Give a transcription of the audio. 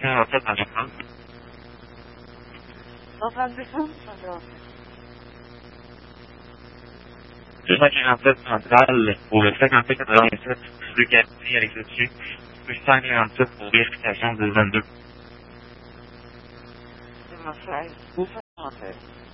57 dans le France. 132, 247 centrale pour le 5787 rue Capri à l'exécutif. 847 pour vérification du 22. 96, 296.